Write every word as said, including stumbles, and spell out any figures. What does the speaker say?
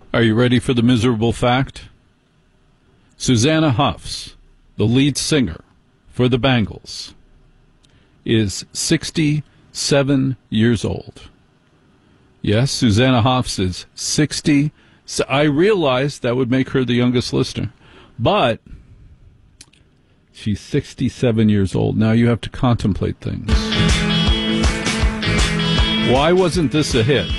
Are you ready for the miserable fact? Susanna Hoffs, the lead singer for the Bangles, is sixty-seven years old. Yes, Susanna Hoffs is sixty. So I realized that would make her the youngest listener, but she's sixty-seven years old. Now you have to contemplate things. Why wasn't this a hit?